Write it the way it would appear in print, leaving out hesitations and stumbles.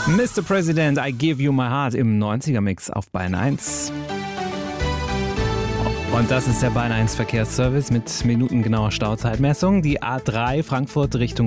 Mr. President, I Give You My Heart im 90er-Mix auf Bayern 1. Und das ist der Bayern 1 Verkehrsservice mit minutengenauer Stauzeitmessung. Die A3 Frankfurt Richtung